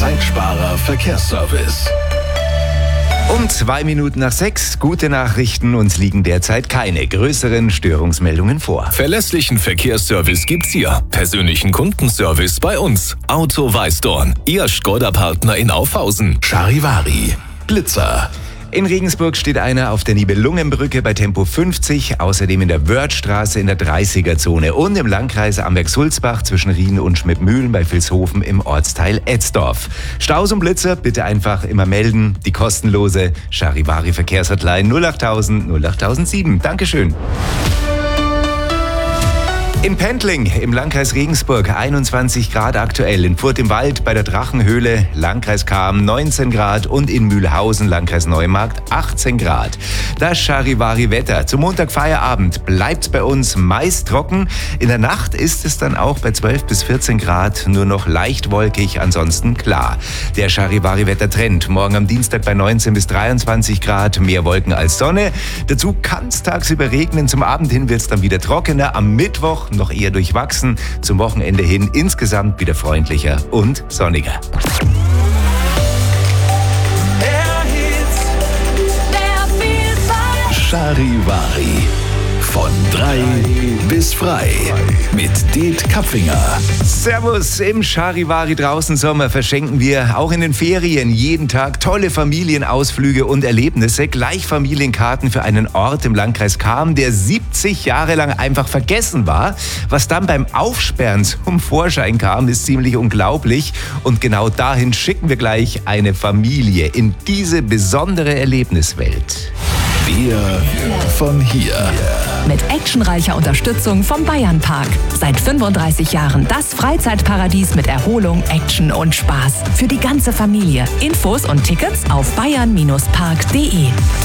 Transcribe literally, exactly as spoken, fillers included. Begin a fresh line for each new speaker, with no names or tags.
Zeitsparer Verkehrsservice.
Um zwei Minuten nach sechs, gute Nachrichten, uns liegen derzeit keine größeren Störungsmeldungen vor.
Verlässlichen Verkehrsservice gibt's hier. Persönlichen Kundenservice bei uns. Auto Weißdorn, Ihr Škoda-Partner in Aufhausen. Charivari, Blitzer.
In Regensburg steht einer auf der Nibelungenbrücke bei Tempo fünfzig, außerdem in der Wörthstraße in der dreißiger-Zone und im Landkreis Amberg-Sulzbach zwischen Rien und Schmidtmühlen bei Vilshofen im Ortsteil Etzdorf. Staus und Blitzer bitte einfach immer melden. Die kostenlose Charivari-Verkehrshotline null achttausend null achttausendsieben. Dankeschön. In Pendling im Landkreis Regensburg einundzwanzig Grad aktuell, in Furt im Wald bei der Drachenhöhle, Landkreis Cham neunzehn Grad und in Mühlhausen, Landkreis Neumarkt achtzehn Grad. Das Charivari-Wetter. Zum Montag Feierabend bleibt's bei uns meist trocken. In der Nacht ist es dann auch bei zwölf bis vierzehn Grad nur noch leicht wolkig, ansonsten klar. Der Charivari-Wetter-Trend. Morgen am Dienstag bei neunzehn bis dreiundzwanzig Grad, mehr Wolken als Sonne. Dazu kann's tagsüber regnen, zum Abend hin wird's dann wieder trockener. Am Mittwoch noch eher durchwachsen, zum Wochenende hin insgesamt wieder freundlicher und sonniger.
Charivari. Von drei bis frei. Mit Det Kapfinger.
Servus, im Charivari draußen Sommer verschenken wir auch in den Ferien jeden Tag tolle Familienausflüge und Erlebnisse. Gleich Familienkarten für einen Ort im Landkreis Cham, der siebzig Jahre lang einfach vergessen war. Was dann beim Aufsperren zum Vorschein kam, ist ziemlich unglaublich. Und genau dahin schicken wir gleich eine Familie in diese besondere Erlebniswelt.
Wir von hier.
Mit actionreicher Unterstützung vom Bayernpark. Seit fünfunddreißig Jahren das Freizeitparadies mit Erholung, Action und Spaß. Für die ganze Familie. Infos und Tickets auf bayern Bindestrich park punkt de.